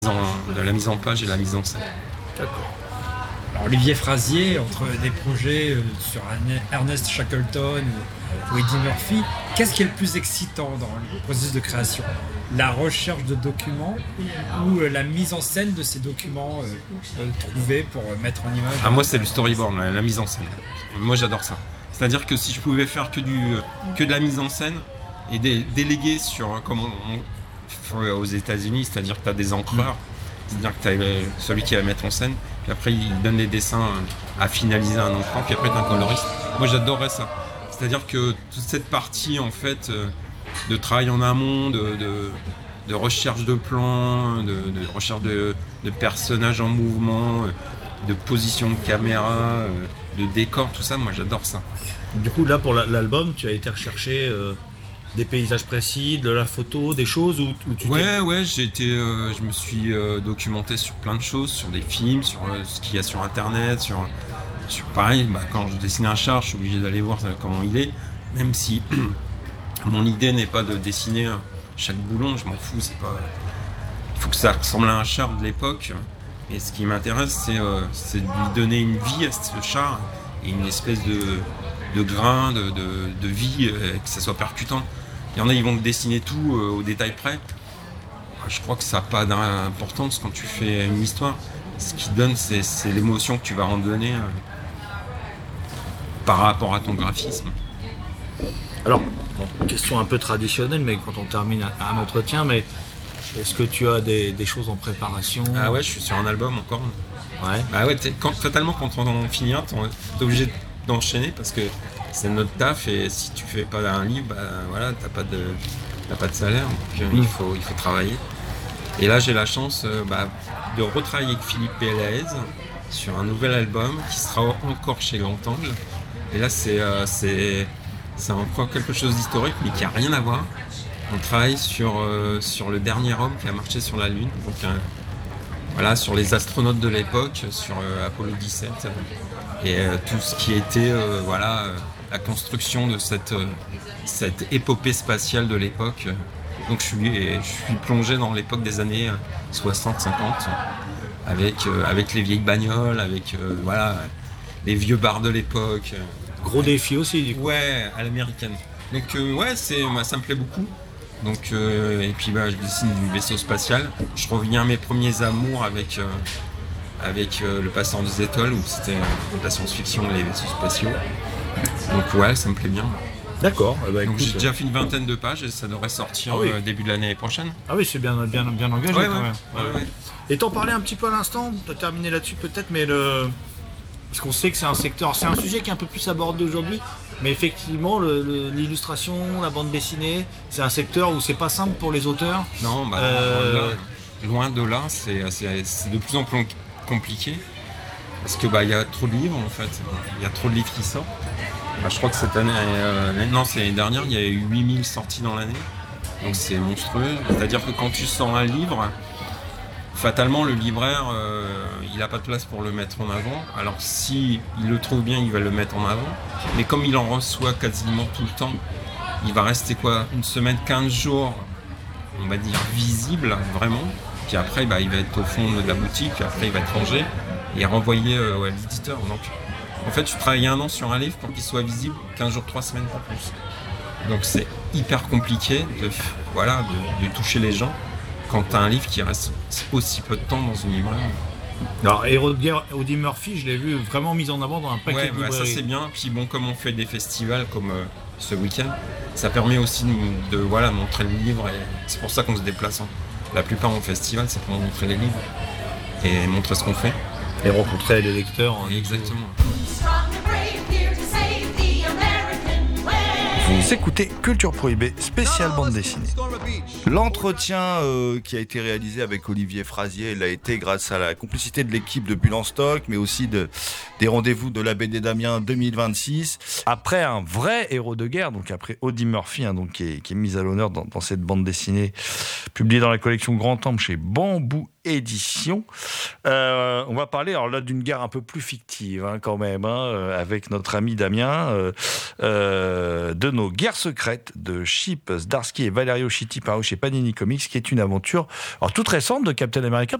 de la mise en page et la mise en scène. D'accord. Alors, Olivier Frazier, entre des projets sur Ernest Shackleton ou Eddie Murphy, qu'est-ce qui est le plus excitant dans le processus de création? La recherche de documents ou la mise en scène de ces documents trouvés pour mettre en image? Moi, c'est le storyboard, la mise en scène. Moi, j'adore ça. C'est-à-dire que si je pouvais faire que de la mise en scène et déléguer sur comme aux États-Unis, c'est-à-dire que tu as des encreurs, c'est-à-dire que tu as celui qui va mettre en scène, puis après il donne les dessins à finaliser un encran, puis après tu as un coloriste. Moi, j'adorerais ça. C'est-à-dire que toute cette partie en fait de travail en amont, de recherche de plans, de recherche de personnages en mouvement, de position de caméra, de décor, tout ça, moi j'adore ça. Du coup, là pour l'album, tu as été rechercher des paysages précis, de la photo, des choses où tu je me suis documenté sur plein de choses, sur des films, sur ce qu'il y a sur internet, sur pareil, quand je dessine un char, je suis obligé d'aller voir comment il est, même si mon idée n'est pas de dessiner chaque boulon, je m'en fous, c'est pas. Il faut que ça ressemble à un char de l'époque. Et ce qui m'intéresse, c'est de lui donner une vie à ce char et une espèce de grain, de vie, que ça soit percutant. Il y en a, ils vont dessiner tout au détail près. Je crois que ça n'a pas d'importance quand tu fais une histoire. Ce qui donne, c'est l'émotion que tu vas en donner par rapport à ton graphisme. Alors, question un peu traditionnelle, mais quand on termine un entretien, mais est-ce que tu as des choses en préparation? Ah ouais, je suis sur un album encore. Ouais. Bah ouais, totalement, quand on finit un, t'es obligé d'enchaîner parce que c'est notre taf et si tu fais pas un livre, voilà, t'as pas de salaire, donc il faut travailler. Et là, j'ai la chance de retravailler avec Philippe Pelaez sur un nouvel album qui sera encore chez Grand Angle. Et là, c'est encore quelque chose d'historique, mais qui a rien à voir. On travaille sur le dernier homme qui a marché sur la Lune, donc sur les astronautes de l'époque, sur Apollo 17, et tout ce qui était la construction de cette épopée spatiale de l'époque. Donc je suis plongé dans l'époque des années 60-50, avec les vieilles bagnoles, avec les vieux bars de l'époque. Gros défi aussi, du coup. Ouais, à l'américaine. Donc ça me plaît beaucoup. Donc, et puis je dessine du vaisseau spatial. Je reviens à mes premiers amours avec le Passeur des étoiles, où c'était de la science-fiction, les vaisseaux spatiaux. Donc ça me plaît bien. D'accord. Donc j'ai déjà fait une vingtaine de pages et ça devrait sortir début de l'année prochaine. Ah oui, c'est bien engagé quand même. Ouais. Et t'en parlais un petit peu à l'instant, tu as terminé là-dessus peut-être, mais parce qu'on sait que c'est un secteur, c'est un sujet qui est un peu plus abordé aujourd'hui, mais effectivement l'illustration, la bande dessinée, c'est un secteur où c'est pas simple pour les auteurs. Non, loin de là, c'est de plus en plus compliqué, parce que y a trop de livres en fait, il y a trop de livres qui sortent. Je crois que cette année, c'est l'année dernière, il y a eu 8000 sorties dans l'année, donc c'est monstrueux. C'est-à-dire que quand tu sors un livre, fatalement, le libraire, il n'a pas de place pour le mettre en avant. Alors, s'il le trouve bien, il va le mettre en avant. Mais comme il en reçoit quasiment tout le temps, il va rester une semaine, 15 jours, on va dire, visible, vraiment. Puis après, il va être au fond de la boutique, puis après, il va être rangé et renvoyé à l'éditeur. Donc, en fait, tu travailles 1 an sur un livre pour qu'il soit visible 15 jours, 3 semaines, pas plus. Donc, c'est hyper compliqué de toucher les gens quand tu as un livre qui reste aussi peu de temps dans une librairie. Alors, Héros de guerre, Eddie Murphy, je l'ai vu vraiment mis en avant dans un paquet de librairies. Ça c'est bien. Puis comme on fait des festivals comme ce week-end, ça permet aussi de montrer le livre. Et c'est pour ça qu'on se déplace la plupart en festival, c'est pour montrer les livres et montrer ce qu'on fait. Et rencontrer les lecteurs. Exactement. Vous écoutez Culture Prohibée, spéciale bande dessinée. L'entretien qui a été réalisé avec Olivier Frazier l'a été grâce à la complicité de l'équipe de Bulle en Stock, mais aussi des rendez-vous de la BD d'Amiens 2026. Après un vrai héros de guerre, donc après Eddie Murphy, qui est mis à l'honneur dans cette bande dessinée publiée dans la collection Grand Temple chez Bambou édition. On va parler alors là d'une guerre un peu plus fictive quand même, avec notre ami Damien, de nos guerres secrètes de Chip Zdarsky et Valerio Chitti, paru chez Panini Comics, qui est une aventure toute récente de Captain America.